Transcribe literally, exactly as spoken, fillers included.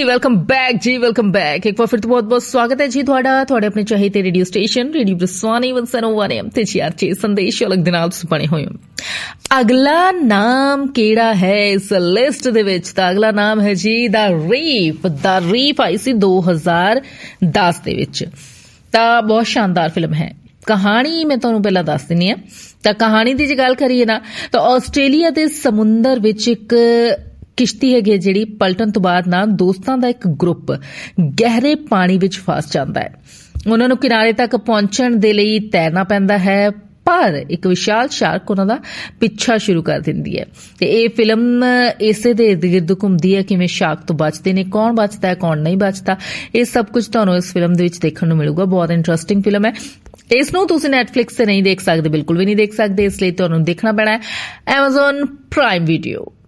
Welcome back जी welcome back एक बार फिर तो बहुत बहुत स्वागत है जी ਤੁਹਾਡਾ ਤੁਹਾਡੇ ਆਪਣੇ ਚਾਹੀਦੇ ਰੇਡੀਓ ਸਟੇਸ਼ਨ ਰੇਡੀਓ ਬਰਸਵਾਨੀ ਇੱਕ ਸੌ ਇੱਕ ਤੇ ਜੀ ਆਰ ਜੀ ਸੰਦੇਸ਼ ਅਲੱਗ ਦੇ ਨਾਲ ਤੁਸੀਂ ਬਣੇ ਹੋਏ ਹੋ। ਅਗਲਾ ਨਾਮ ਕਿਹੜਾ ਹੈ ਇਸ ਲਿਸਟ ਦੇ ਵਿੱਚ? ਤਾਂ ਅਗਲਾ ਨਾਮ ਹੈ ਜੀ ਦਾ ਰੀਫ। ਦਾ ਰੀਫ ਆਈ ਸੀ ਦੋ ਹਜ਼ਾਰ ਦਸ ਦੇ ਵਿੱਚ। ਤਾਂ ਬਹੁਤ ਸ਼ਾਨਦਾਰ ਫਿਲਮ ਹੈ। ਕਹਾਣੀ ਮੈਂ ਤੁਹਾਨੂੰ ਪਹਿਲਾਂ ਦੱਸ ਦਿੰਦੀ ਹਾਂ। ਤਾਂ ਕਹਾਣੀ ਦੀ ਜੇ ਗੱਲ ਕਰੀਏ ਨਾ ਤਾਂ ਆਸਟ੍ਰੇਲੀਆ ਦੇ ਸਮੁੰਦਰ ਵਿੱਚ ਇੱਕ ਕਿਸ਼ਤੀ ਹੈਗੀ ਜਿਹੜੀ ਪਲਟਣ ਤੋਂ ਬਾਅਦ ਨਾ ਦੋਸਤਾਂ ਦਾ ਇੱਕ ਗਰੁੱਪ ਗਹਿਰੇ ਪਾਣੀ ਵਿੱਚ ਫਸ ਜਾਂਦਾ ਹੈ। ਉਹਨਾਂ ਨੂੰ ਕਿਨਾਰੇ ਤੱਕ ਪਹੁੰਚਣ ਦੇ ਲਈ ਤੈਰਨਾ ਪੈਂਦਾ ਹੈ ਪਰ ਇੱਕ ਵਿਸ਼ਾਲ ਸ਼ਾਰਕ ਉਹਨਾਂ ਦਾ ਪਿੱਛਾ ਸ਼ੁਰੂ ਕਰ ਦਿੰਦੀ ਹੈ ਤੇ ਇਹ ਫਿਲਮ ਇਸੇ ਦੇ ਇਰਦ ਗਿਰਦ ਘੁੰਮਦੀ ਹੈ ਕਿਵੇਂ ਸ਼ਾਰਕ ਤੋਂ ਬਚਦੇ ਨੇ, ਕੌਣ ਬਚਦਾ ਹੈ ਕੌਣ ਨਹੀਂ ਬਚਦਾ, ਇਹ ਸਭ ਕੁਝ ਤੁਹਾਨੂੰ ਇਸ ਫਿਲਮ ਦੇ ਵਿੱਚ ਦੇਖਣ ਨੂੰ ਮਿਲੂਗਾ। ਬਹੁਤ ਇੰਟਰਸਟਿੰਗ ਫਿਲਮ ਹੈ। ਇਸ ਨੂੰ ਤੁਸੀਂ ਨੈਟਫਲਿਕਸ ਤੇ ਨਹੀਂ ਦੇਖ ਸਕਦੇ, ਬਿਲਕੁਲ ਵੀ ਨਹੀਂ ਦੇਖ ਸਕਦੇ, ਇਸ ਲਈ ਤੁਹਾਨੂੰ ਦੇਖਣਾ ਪੈਣਾ ਹੈ ਐਮਾਜ਼ਨ ਪ੍ਰਾਈਮ ਵੀਡੀਓ।